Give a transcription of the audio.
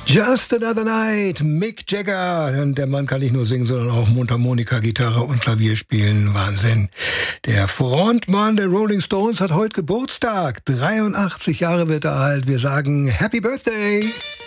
Just Another Night, Mick Jagger. Und der Mann kann nicht nur singen, sondern auch Mundharmonika, Gitarre und Klavier spielen. Wahnsinn. Der Frontmann der Rolling Stones hat heute Geburtstag. 83 Jahre wird er alt. Wir sagen Happy Birthday.